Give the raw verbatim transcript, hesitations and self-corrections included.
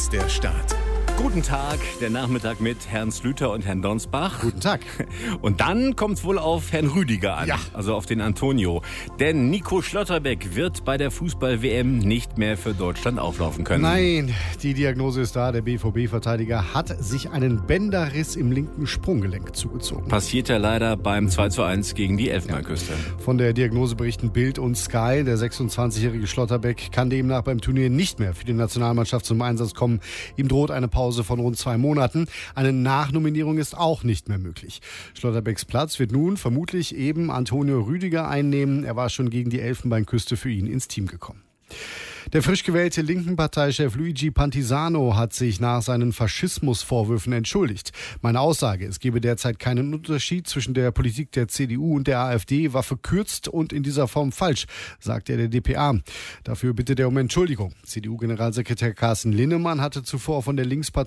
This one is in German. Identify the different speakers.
Speaker 1: Jetzt der Start.
Speaker 2: Guten Tag, der Nachmittag mit Herrn Slüter und Herrn Donsbach.
Speaker 1: Guten Tag.
Speaker 2: Und dann kommt es wohl auf Herrn Rüdiger an,
Speaker 1: Ja.
Speaker 2: also auf den Antonio. Denn Nico Schlotterbeck wird bei der Fußball-W M nicht mehr für Deutschland auflaufen können.
Speaker 1: Nein, die Diagnose ist da. Der B V B-Verteidiger hat sich einen Bänderriss im linken Sprunggelenk zugezogen.
Speaker 2: Passiert ja leider beim zwei zu eins gegen die Elfenbeinküste.
Speaker 1: Von der Diagnose berichten Bild und Sky. Der sechsundzwanzigjährige Schlotterbeck kann demnach beim Turnier nicht mehr für die Nationalmannschaft zum Einsatz kommen. Ihm droht eine Pause von rund zwei Monaten. Eine Nachnominierung ist auch nicht mehr möglich. Schlotterbecks Platz wird nun vermutlich eben Antonio Rüdiger einnehmen. Er war schon gegen die Elfenbeinküste für ihn ins Team gekommen. Der frisch gewählte linken Parteichef Luigi Pantisano hat sich nach seinen Faschismusvorwürfen entschuldigt. Meine Aussage, es gebe derzeit keinen Unterschied zwischen der Politik der C D U und der AfD, war verkürzt und in dieser Form falsch, sagte er der D P A. Dafür bittet er um Entschuldigung. C D U-Generalsekretär Carsten Linnemann hatte zuvor von der Linkspartei